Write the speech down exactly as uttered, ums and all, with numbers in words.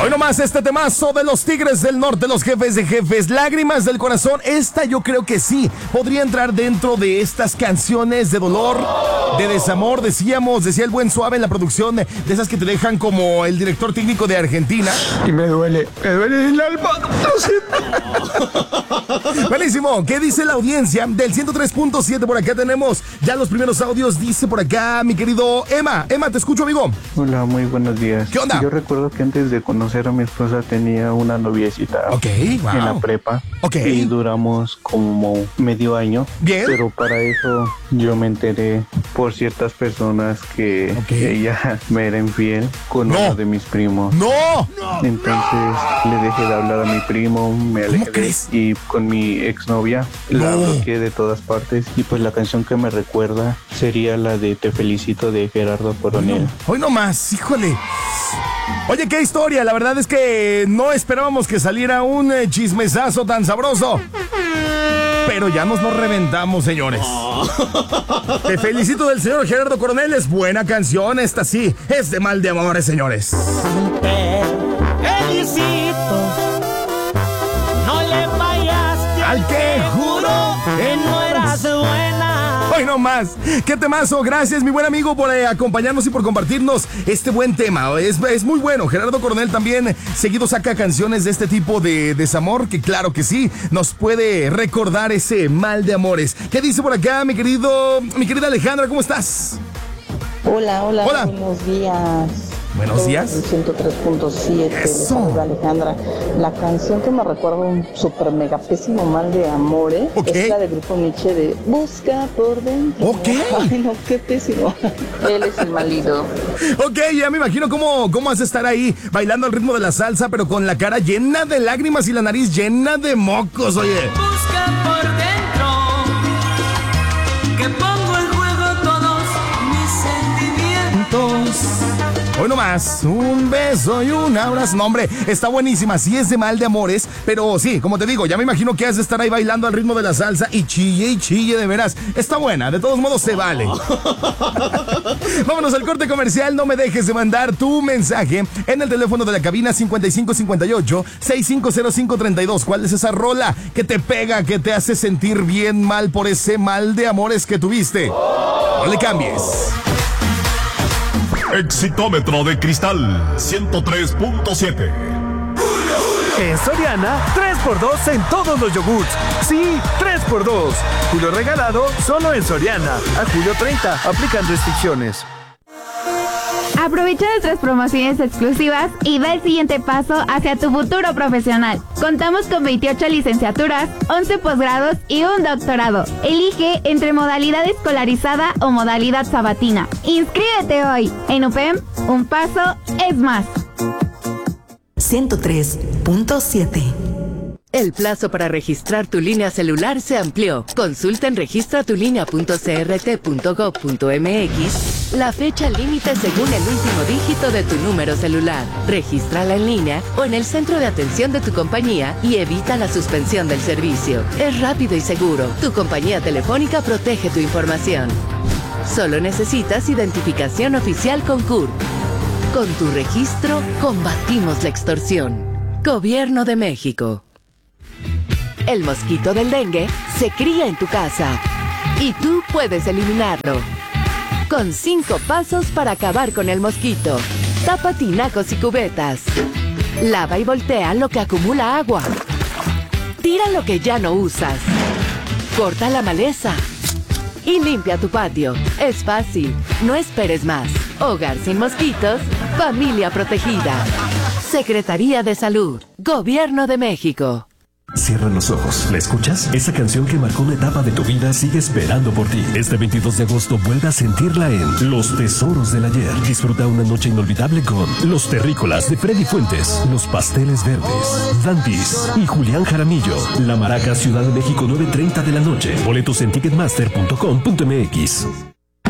Hoy nomás este temazo de los Tigres del Norte, los jefes de jefes, Lágrimas del Corazón. Esta yo creo que sí podría entrar dentro de estas canciones de dolor, de desamor, decíamos, decía el buen Suave en la producción, de esas que te dejan como el director técnico de Argentina. Y me duele, me duele el alma. Buenísimo. ¿Qué dice la audiencia del ciento tres punto siete? Por acá tenemos ya los primeros audios. Dice por acá mi querido Emma. Emma, te escucho, amigo. Hola, muy buenos días. ¿Qué onda? Yo recuerdo que antes de conocer a mi esposa tenía una noviecita. Ok, wow. En la prepa. Ok. Y duramos como medio año. Bien. Pero para eso yo me enteré por ciertas personas que Okay. ella me era infiel con No. uno de mis primos. ¡No! Entonces le dejé de hablar a mi primo, me alejé de- crees? y con mi exnovia la No. bloqueé de todas partes. Y pues la canción que me recuerda sería la de Te Felicito de Gerardo Coronel. Hoy nomás, híjole. Oye, qué historia. La verdad es que no esperábamos que saliera un eh, chismesazo tan sabroso. Pero ya nos lo reventamos, señores. Te felicito del señor Gerardo Coronel. Es buena canción. Esta sí es de Mal de Amores, señores. Felicito, no le fallaste Al que juro que no eras buena. Hoy no más. Qué temazo. Gracias, mi buen amigo, por eh, acompañarnos y por compartirnos este buen tema. Es, es muy bueno. Gerardo Coronel también seguido saca canciones de este tipo de desamor que claro que sí nos puede recordar ese mal de amores. ¿Qué dice por acá, mi querido, mi querida Alejandra? ¿Cómo estás? Hola, hola, Hola. buenos días. Buenos Todos días. en ciento tres punto siete, les Eso. saluda Alejandra. La canción que me recuerda un super mega pésimo mal de amores Ok. es la de Grupo Nietzsche de Busca por dentro. Ok. Ay, no, qué pésimo. Él es el malido. Ok, ya me imagino cómo, cómo vas a estar ahí bailando al ritmo de la salsa, pero con la cara llena de lágrimas y la nariz llena de mocos, oye. Busca por dentro, que pongo en juego todos mis sentimientos. Hoy nomás, un beso y un abrazo. No, hombre, está buenísima. Sí es de mal de amores, pero sí, como te digo, ya me imagino que has de estar ahí bailando al ritmo de la salsa y chille y chille de veras. Está buena, de todos modos se vale. Vámonos al corte comercial. No me dejes de mandar tu mensaje en el teléfono de la cabina cincuenta y cinco cincuenta y ocho, sesenta y cinco cero cinco treinta y dos. ¿Cuál es esa rola que te pega, que te hace sentir bien mal por ese mal de amores que tuviste? No le cambies. Exitómetro de cristal ciento tres punto siete. En Soriana, tres por dos en todos los yogurts. Sí, tres por dos. Julio regalado solo en Soriana. A julio treinta, aplican restricciones. Aprovecha nuestras promociones exclusivas y da el siguiente paso hacia tu futuro profesional. Contamos con veintiocho licenciaturas, once posgrados y un doctorado. Elige entre modalidad escolarizada o modalidad sabatina. Inscríbete hoy. En U P E M, un paso es más. ciento tres punto siete. El plazo para registrar tu línea celular se amplió. Consulta en registra tu línea punto c r t punto gov punto m x la fecha límite según el último dígito de tu número celular. Regístrala en línea o en el centro de atención de tu compañía y evita la suspensión del servicio. Es rápido y seguro. Tu compañía telefónica protege tu información. Solo necesitas identificación oficial con C U R. Con tu registro, combatimos la extorsión. Gobierno de México. El mosquito del dengue se cría en tu casa y tú puedes eliminarlo. Con cinco pasos para acabar con el mosquito. Tapa tinacos y cubetas. Lava y voltea lo que acumula agua. Tira lo que ya no usas. Corta la maleza. Y limpia tu patio. Es fácil. No esperes más. Hogar sin mosquitos. Familia protegida. Secretaría de Salud. Gobierno de México. Cierra los ojos. ¿La escuchas? Esa canción que marcó una etapa de tu vida sigue esperando por ti. Este veintidós de agosto vuelve a sentirla en Los Tesoros del Ayer. Disfruta una noche inolvidable con Los Terrícolas de Freddy Fuentes, Los Pasteles Verdes, Dantis y Julián Jaramillo. La Maraca, Ciudad de México, nueve treinta de la noche. Boletos en ticketmaster punto com punto m x.